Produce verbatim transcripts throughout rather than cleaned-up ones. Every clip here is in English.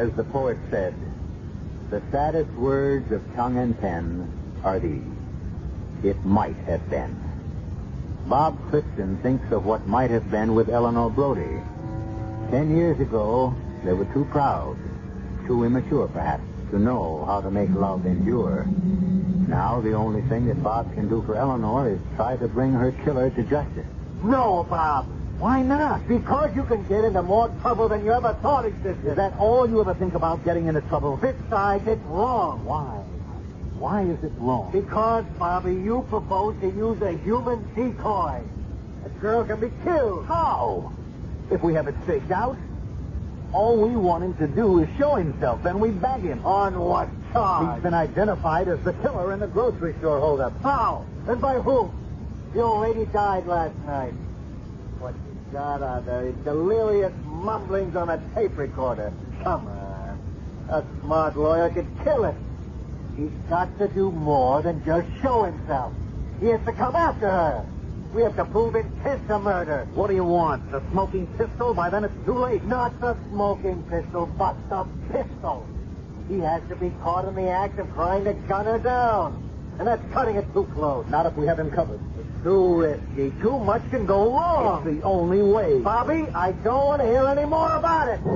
As the poet said, the saddest words of tongue and pen are these: it might have been. Bob Clifton thinks of what might have been with Eleanor Brody. Ten years ago, they were too proud, too immature, perhaps, to know how to make love endure. Now, the only thing that Bob can do for Eleanor is try to bring her killer to justice. No, Bob. Why not? Because you can get into more trouble than you ever thought existed. Is that all you ever think about, getting into trouble? Besides, it's wrong. Why? Why is it wrong? Because, Bobby, you proposed to use a human decoy. A girl can be killed. How? If we have it staked out, all we want him to do is show himself, then we bag him. On what charge? He's been identified as the killer in the grocery store holdup. How? And by whom? The old lady died last night. What you got on there is delirious mumblings on a tape recorder. Come on. A smart lawyer could kill it. He's got to do more than just show himself. He has to come after her. We have to prove intent to murder. What do you want? The smoking pistol? By then it's too late. Not the smoking pistol, but the pistol. He has to be caught in the act of trying to gun her down. And that's cutting it too close. Not if we have him covered. It's too risky. Too much can go wrong. It's the only way. Bobby, I don't want to hear any more about it.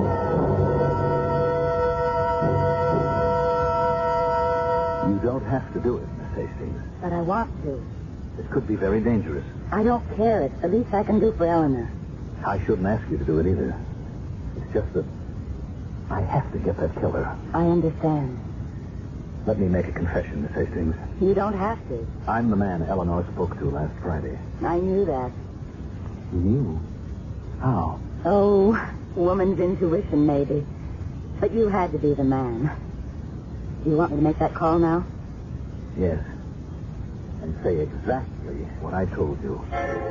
You don't have to do it, Miss Hastings. But I want to. It could be very dangerous. I don't care. It's the least I can do for Eleanor. I shouldn't ask you to do it either. It's just that I have to get that killer. I understand. Let me make a confession, Miss Hastings. You don't have to. I'm the man Eleanor spoke to last Friday. I knew that. You knew? How? Oh, woman's intuition, maybe. But you had to be the man. Do you want me to make that call now? Yes. And say exactly what I told you.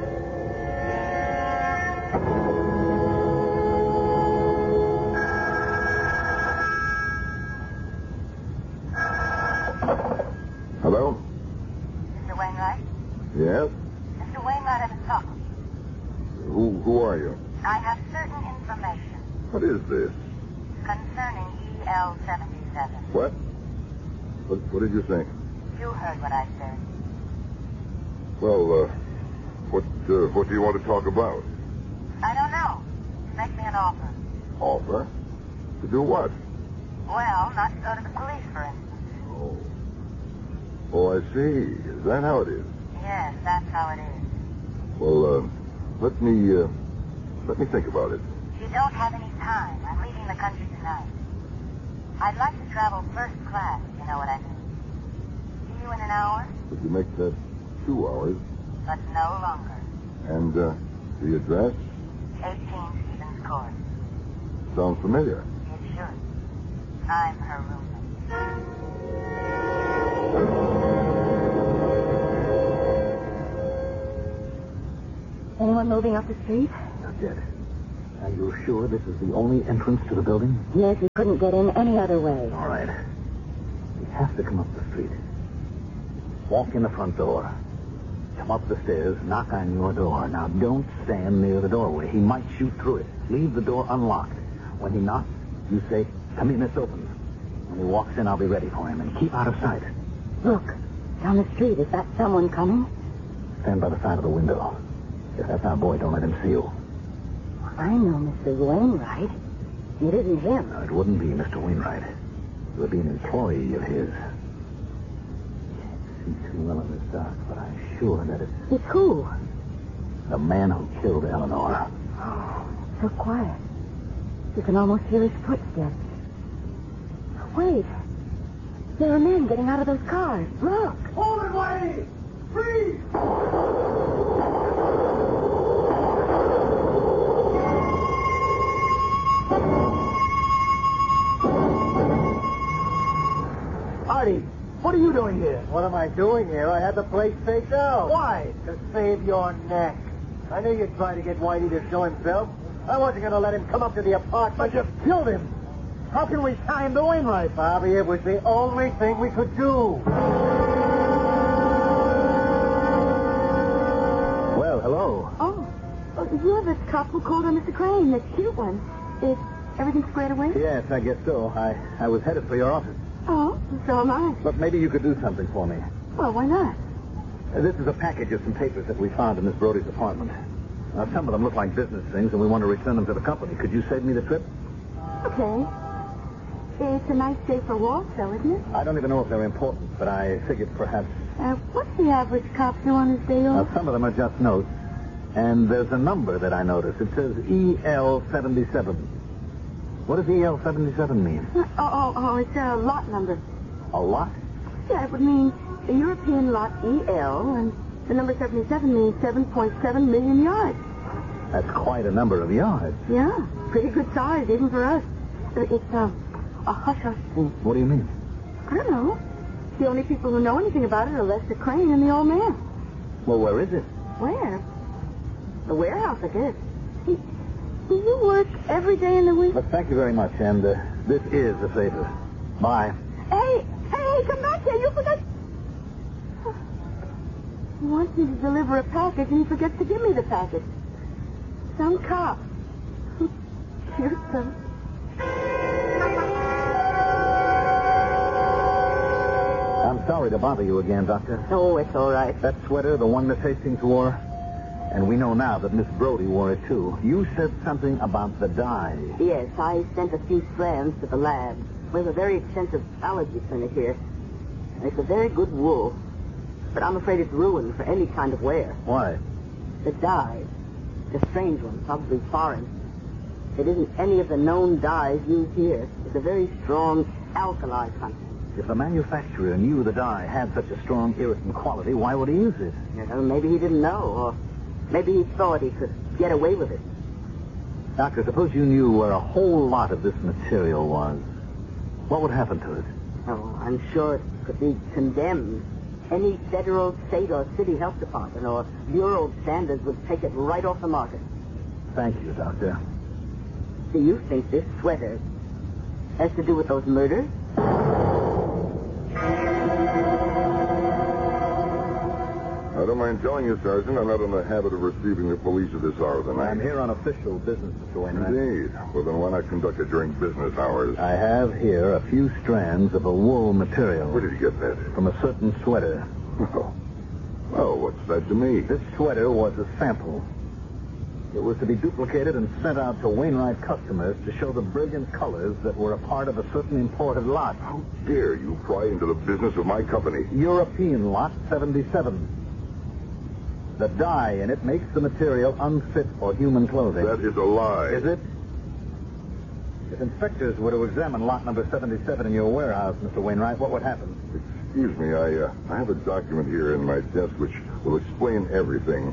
Hello? Mister Wainwright? Yes? Mister Wainwright, I have a talk. Who who are you? I have certain information What is this? concerning E L seventy-seven. What? What, what did you think? You heard what I said. Well, uh, what uh, what do you want to talk about? I don't know. Make me an offer. Offer? To do what? Well, not to go to the police, for instance. Oh. Oh, I see. Is that how it is? Yes, that's how it is. Well, uh, let me, uh, let me think about it. You don't have any time. I'm leaving the country tonight. I'd like to travel first class, if you know what I mean. See you in an hour, Would you make that two hours? but no longer. And, uh, the address? eighteen Stevens Court. Sounds familiar. It should. I'm her roommate. Anyone moving up the street? Not yet. Are you sure this is the only entrance to the building? Yes, we couldn't get in any other way. All right. We have to come up the street. Walk in the front door. Come up the stairs, knock on your door. Now, don't stand near the doorway. He might shoot through it. Leave the door unlocked. When he knocks, you say, "Come in, it's open." When he walks in, I'll be ready for him. And keep out of sight. Look, down the street. Is that someone coming? Stand by the side of the window. If that's our boy, don't let him see you. I know Mister Wainwright. It isn't him. No, it wouldn't be Mister Wainwright. It would be an employee of his. Can't see too well in this dark, but I'm sure that it's It's who? the man who killed Eleanor. So quiet. You can almost hear his footsteps. Wait. There are men getting out of those cars. Look. Hold it, Whitey! Freeze! Artie, what are you doing here? What am I doing here? I had the place staked out. Why? To save your neck. I knew you'd try to get Whitey to show himself. I wasn't going to let him come up to the apartment. But you killed him. How can we tie him to Wainwright? Bobby, it was the only thing we could do. Well, hello. Oh. Oh, you're the cop who called on Mister Crane, the cute one. Is Everything squared away? Yes, I guess so. I, I was headed for your office. Oh, so am I. But maybe you could do something for me. Well, why not? Uh, this is a package of some papers that we found in Miss Brody's apartment. Now, some of them look like business things, and we want to return them to the company. Could you save me the trip? Okay. It's a nice day for walks, though, isn't it? I don't even know if they're important, but I figured perhaps... Uh, what's the average cop do on his day Now, off? some of them are just notes. And there's a number that I noticed. It says E L seventy-seven. What does E L seventy-seven mean? Oh, oh, oh, it's a lot number. A lot? Yeah, it would mean the European lot E L, and the number seventy-seven means seven point seven million yards. That's quite a number of yards. Yeah, pretty good size, even for us. It's uh, a hush-hush thing. What do you mean? I don't know. The only people who know anything about it are Lester Crane and the old man. Well, where is it? Where? The warehouse, I guess. Do do you work every day in the week? Well, thank you very much, and uh, this is a favor. Bye. Hey, hey, come back here. You forgot... He wants me to deliver a package, and he forgets to give me the package. Some cop. Fearsome. I'm sorry to bother you again, Doctor. Oh, it's all right. That sweater, the one Miss Hastings wore, and we know now that Miss Brody wore it, too. You said something about the dye. Yes, I sent a few strands to the lab. We have a very extensive allergy clinic here. And it's a very good wool. But I'm afraid it's ruined for any kind of wear. Why? The dye. It's a strange one, probably foreign. It isn't any of the known dyes used here. It's a very strong alkali content. If the manufacturer knew the dye had such a strong irritant quality, why would he use it? You know, maybe he didn't know, or maybe he thought he could get away with it. Doctor, suppose you knew where a whole lot of this material was. What would happen to it? Oh, I'm sure it could be condemned. Any federal, state, or city health department or Bureau of Standards would take it right off the market. Thank you, Doctor. Do you think this sweater has to do with those murders? I don't mind telling you, Sergeant, I'm not in the habit of receiving the police at this hour of the night. I'm here on official business, Mister Wainwright. Indeed. Well, then why not conduct it during business hours? I have here a few strands of a wool material. Where did you get that? From a certain sweater. Oh. Oh, what's that to me? This sweater was a sample. It was to be duplicated and sent out to Wainwright customers to show the brilliant colors that were a part of a certain imported lot. How dare you pry into the business of my company? European lot seventy-seven. The dye in it makes the material unfit for human clothing. That is a lie. Is it? If inspectors were to examine lot number seventy-seven in your warehouse, Mister Wainwright, what would happen? Excuse me, I, uh, I have a document here in my desk which will explain everything.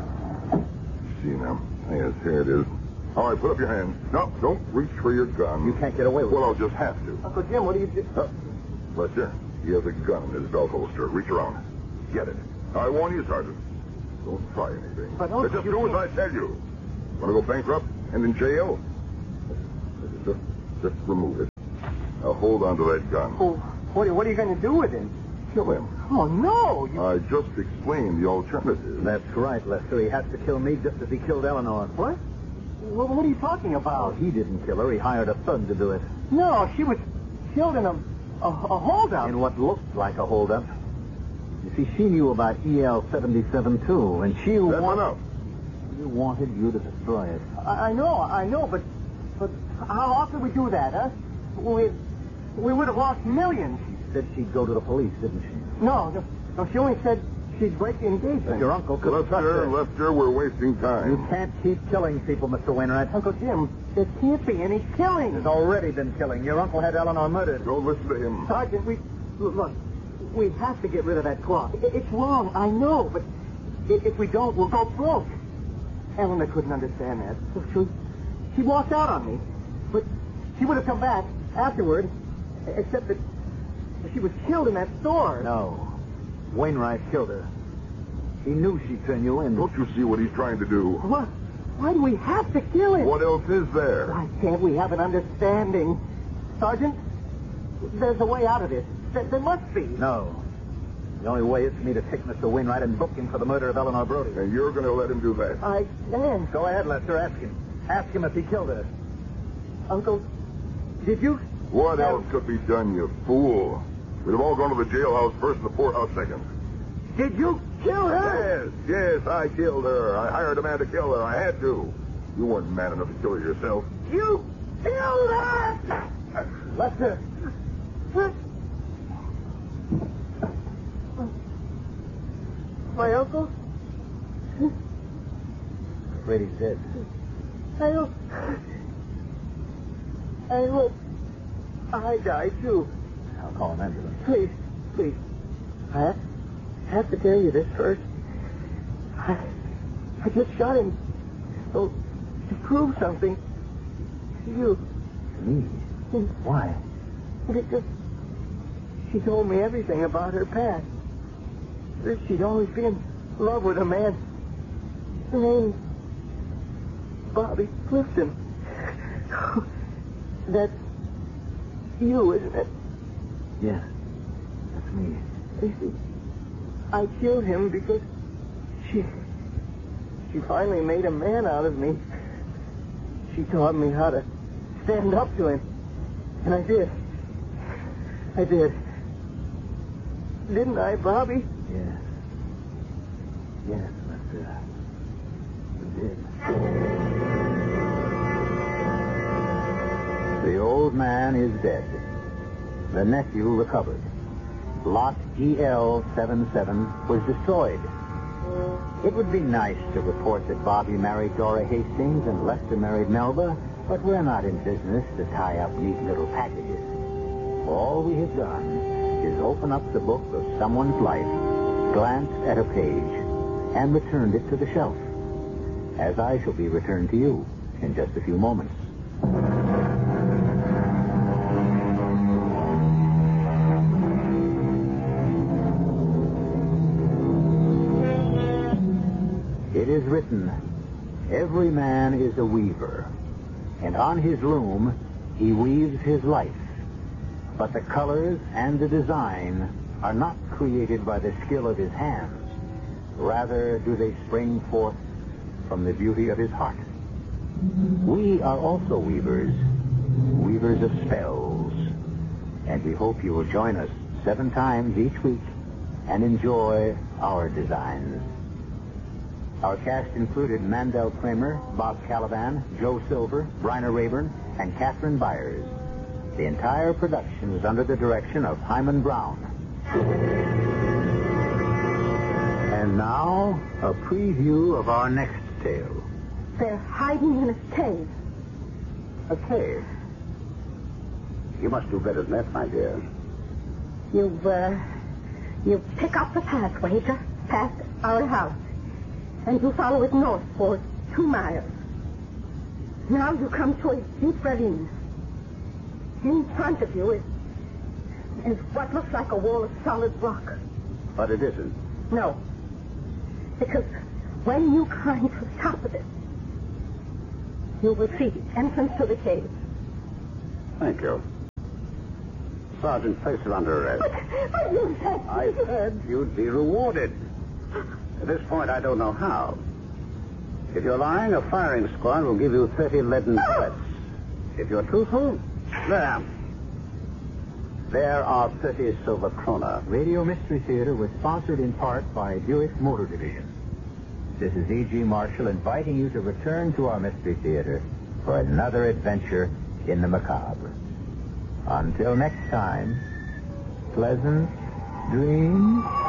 See now. Yes, here it is. All right, put up your hands. No, don't reach for your gun. You can't get away with Well, it. I'll just have to. Uncle Jim, what do you do? Uh, Lester, he has a gun in his belt holster. Reach around. Get it. I warn you, Sergeant. Don't try anything. But don't just you do think- as I tell you. Want to go bankrupt and in jail? Just, just remove it. Now hold on to that gun. Oh, what, are- what are you going to do with him? Kill him. Oh, no. You... I just explained the alternative. That's right, Lester. He has to kill me just as he killed Eleanor. What? What, what are you talking Oh, about? he didn't kill her. He hired a thug to do it. No, she was killed in a, a, a holdup. In what looked like a holdup. You see, she knew about E L seventy-seven, too, and she That's wanted... enough. She wanted you to destroy it. I, I know, I know, but but how, how could we do that, huh? We, we would have lost millions. She said she'd go to the police, didn't she? No, no, no, she only said she'd break the engagement. But your uncle could trust Lester, her. Lester, we're wasting You time. can't keep killing people, Mister Wainwright. Uncle Jim, there can't be any killing. There's already been killing. Your uncle had Eleanor murdered. Don't listen to him. Sergeant, we... Look, we have to get rid of that cloth. I- It's wrong, I know, but i- if we don't, we'll go broke. Eleanor couldn't understand that. So she, she walked out on me. But she would have come back afterward, except that she was killed in that store. No. Wainwright killed her. He knew she'd turn you in. Don't you see what he's trying to do? What? Why do we have to kill him? What else is there? Why can't we have an understanding? Sergeant, there's a way out of this. There, there must be. No. The only way is for me to take Mister Wainwright and book him for the murder of Eleanor Brody. And you're going to let him do that? I can. Go ahead, Lester. Ask him. Ask him if he killed her. Uncle, did you... What else could be done, you fool? We'd have all gone to the jailhouse first and the poorhouse second. Did you kill her? Yes, yes, I killed her. I hired a man to kill her. I had to. You weren't man enough to kill her yourself. You killed her! Lester. My uncle? Afraid he's dead. I hope... I hope I die, too. I'll call an ambulance. Please, please. I have, have to tell you this first. I, I just shot him. So, to prove something to you. To me? Why? Because she told me everything about her past. That she'd always been in love with a man named Bobby Clifton. That's you, isn't it? Yes. That's me. You see, I killed him because she... She finally made a man out of me. She taught me how to stand up to him. And I did. I did. Didn't I, Bobby? Yes. Yes, but, uh, you did. The old man is dead. The nephew recovered. Lot E L seventy-seven was destroyed. It would be nice to report that Bobby married Dora Hastings and Lester married Melba, but we're not in business to tie up neat little packages. All we have done is open up the book of someone's life, glanced at a page, and returned it to the shelf, as I shall be returned to you in just a few moments. It is written, every man is a weaver, and on his loom he weaves his life. But the colors and the design are not created by the skill of his hands. Rather do they spring forth from the beauty of his heart. We are also weavers, weavers of spells, and we hope you will join us seven times each week and enjoy our designs. Our cast included Mandel Kramer, Bob Caliban, Joe Silver, Bryna Rayburn, and Catherine Byers. The entire production was under the direction of Hyman Brown. And now, a preview of our next tale. They're hiding in a cave. A cave? You must do better than that, my dear. You, uh, you pick up the pathway just past our house, and you follow it north for two miles. Now you come to a deep ravine. In front of you is, is what looks like a wall of solid rock. But it isn't. No. Because when you climb to the top of it, you will see the entrance to the cave. Thank you. Sergeant, place her under arrest. But, but you said... I said you'd be rewarded. At this point, I don't know how. If you're lying, a firing squad will give you thirty leaden bullets. If you're truthful, there. There are thirty silver krona. Radio Mystery Theater was sponsored in part by Buick Motor Division. This is E G. Marshall inviting you to return to our Mystery Theater for another adventure in the macabre. Until next time, pleasant dreams.